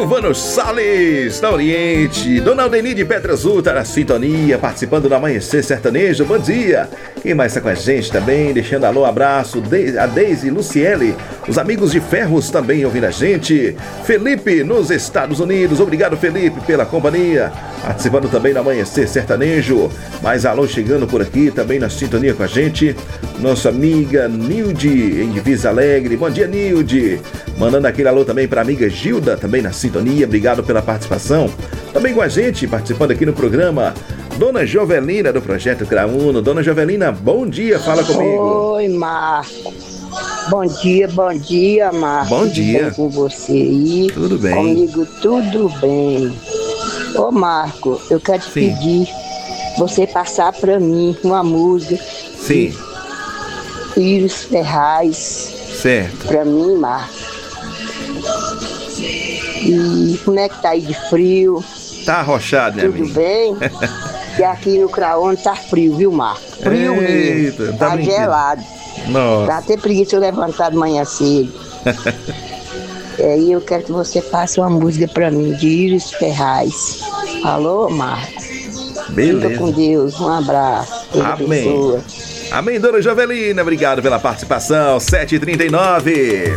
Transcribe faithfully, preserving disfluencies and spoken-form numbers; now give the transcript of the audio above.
Silvano Salles, da Oriente. Dona Aldeni de Pedra Azul tá na sintonia, participando do Amanhecer Sertanejo. Bom dia. Quem mais tá com a gente também? Deixando alô, abraço. De- a Deise Luciele. Os amigos de Ferros também ouvindo a gente. Felipe, nos Estados Unidos. Obrigado, Felipe, pela companhia. Participando também do Amanhecer Sertanejo. Mais alô chegando por aqui, também na sintonia com a gente. Nossa amiga Nilde, em Divisa Alegre. Bom dia, Nilde. Mandando aquele alô também para a amiga Gilda, também na sintonia. Obrigado pela participação. Também com a gente, participando aqui no programa, Dona Jovelina, do Projeto Crauno. Dona Jovelina, bom dia, fala comigo. Oi, Marco. Bom dia, bom dia, Marco. Bom Tudo dia. bem com você aí? Tudo bem. Comigo tudo bem. Ô, Marco, eu quero te Sim. pedir você passar pra mim uma música. Sim, Iris Ferraz, certo. pra mim, Marco. E como é que tá aí de frio? Tá arrochado, né, Tudo amigo? bem? E aqui no Craone tá frio, viu, Marco? Frio Eita, mesmo. tá Tá mentindo. gelado. Dá Nossa. até preguiça de eu levantar de manhã cedo. É, e eu quero que você faça uma música pra mim, de Iris Ferraz. Alô, Marcos? Fica com Beleza. Deus. Um abraço. Deus Amém. abençoe. Amém, Dona Jovelina. Obrigado pela participação. sete e trinta e nove.